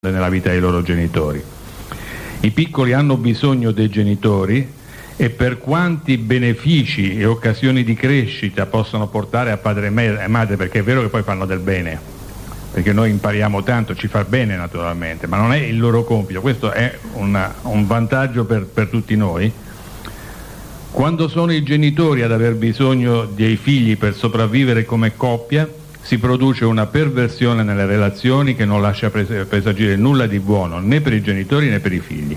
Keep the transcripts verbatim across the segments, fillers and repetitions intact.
nella vita dei loro genitori. I piccoli hanno bisogno dei genitori e per quanti benefici e occasioni di crescita possano portare a padre e madre, perché è vero che poi fanno del bene, perché noi impariamo tanto, ci fa bene naturalmente, ma non è il loro compito, questo è una, un vantaggio per, per tutti noi. Quando sono i genitori ad aver bisogno dei figli per sopravvivere come coppia, si produce una perversione nelle relazioni che non lascia presagire nulla di buono né per i genitori né per i figli.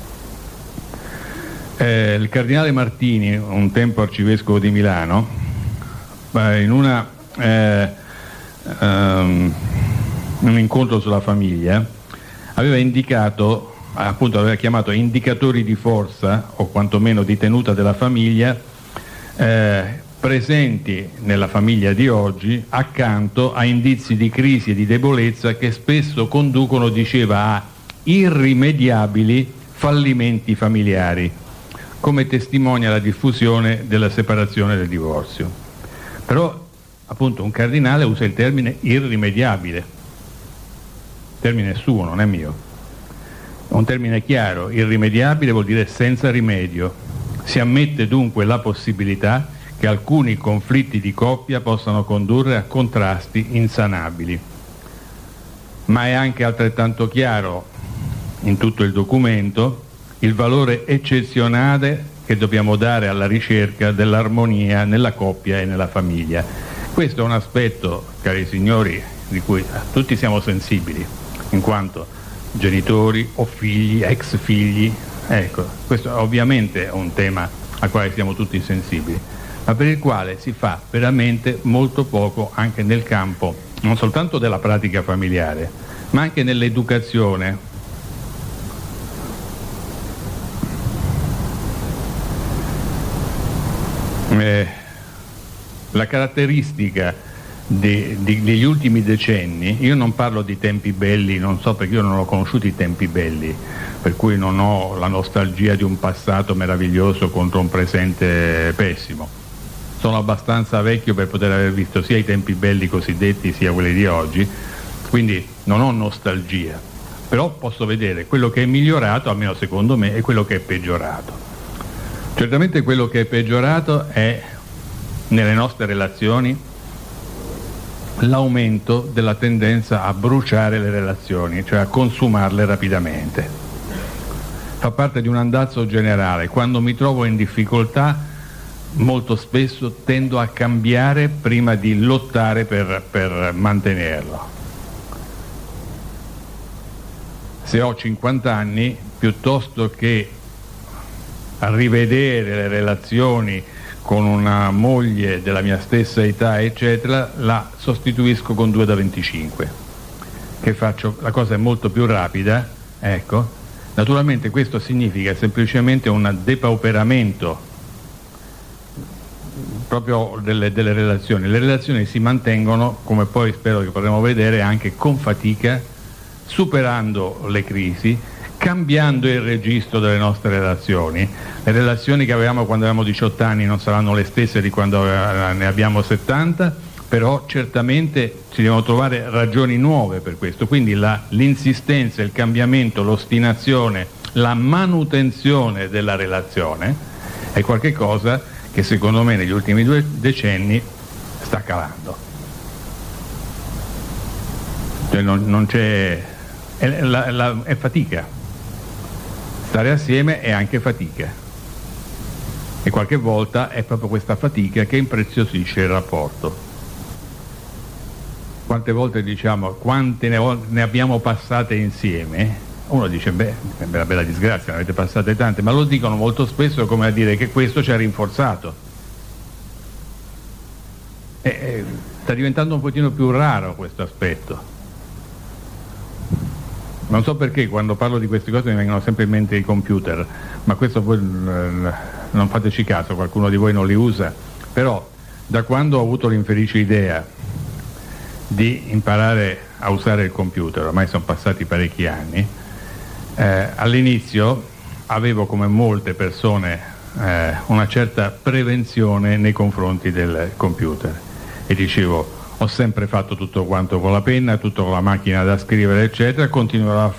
Eh, il cardinale Martini, un tempo arcivescovo di Milano, in una, eh, um, un incontro sulla famiglia, aveva indicato, appunto aveva chiamato indicatori di forza o quantomeno di tenuta della famiglia, eh, presenti nella famiglia di oggi accanto a indizi di crisi e di debolezza che spesso conducono, diceva, a irrimediabili fallimenti familiari, come testimonia la diffusione della separazione e del divorzio. Però appunto un cardinale usa il termine irrimediabile, termine suo, non è mio, è un termine chiaro. Irrimediabile vuol dire senza rimedio. Si ammette dunque la possibilità che alcuni conflitti di coppia possano condurre a contrasti insanabili. Ma è anche altrettanto chiaro in tutto il documento il valore eccezionale che dobbiamo dare alla ricerca dell'armonia nella coppia e nella famiglia. Questo è un aspetto, cari signori, di cui tutti siamo sensibili, in quanto genitori o figli, ex figli. Ecco, questo ovviamente è un tema al quale siamo tutti sensibili, ma per il quale si fa veramente molto poco anche nel campo, non soltanto della pratica familiare, ma anche nell'educazione. Eh, la caratteristica de, de, degli ultimi decenni, io non parlo di tempi belli, non so perché io non ho conosciuto i tempi belli, per cui non ho la nostalgia di un passato meraviglioso contro un presente pessimo. Sono abbastanza vecchio per poter aver visto sia i tempi belli cosiddetti sia quelli di oggi, quindi non ho nostalgia, però posso vedere quello che è migliorato, almeno secondo me, e quello che è peggiorato. Certamente quello che è peggiorato è nelle nostre relazioni l'aumento della tendenza a bruciare le relazioni, cioè a consumarle rapidamente. Fa parte di un andazzo generale. Quando mi trovo in difficoltà, molto spesso tendo a cambiare prima di lottare per, per mantenerlo. Se ho cinquanta anni, piuttosto che a rivedere le relazioni con una moglie della mia stessa età, eccetera, la sostituisco con due da venticinque. Che faccio? La cosa è molto più rapida, ecco. Naturalmente questo significa semplicemente un depauperamento proprio delle, delle relazioni. Le relazioni si mantengono, come poi spero che potremo vedere, anche con fatica, superando le crisi, cambiando il registro delle nostre relazioni. Le relazioni che avevamo quando avevamo diciotto anni non saranno le stesse di quando ne abbiamo settanta, però certamente ci devono trovare ragioni nuove per questo. Quindi la, l'insistenza, il cambiamento, l'ostinazione, la manutenzione della relazione è qualcosa che secondo me negli ultimi due decenni sta calando. Cioè non, non c'è, è, la, la, è fatica. Stare assieme è anche fatica, e qualche volta è proprio questa fatica che impreziosisce il rapporto. Quante volte diciamo quante ne, ne abbiamo passate insieme, uno dice beh, è una bella disgrazia, ne avete passate tante, ma lo dicono molto spesso come a dire che questo ci ha rinforzato. E, e, sta diventando un pochino più raro questo aspetto. Non so perché quando parlo di queste cose mi vengono sempre in mente i computer, ma questo voi non fateci caso, qualcuno di voi non li usa, però da quando ho avuto l'infelice idea di imparare a usare il computer, ormai sono passati parecchi anni, eh, all'inizio avevo, come molte persone, eh, una certa prevenzione nei confronti del computer e dicevo ho sempre fatto tutto quanto con la penna, tutto con la macchina da scrivere eccetera, continuerò a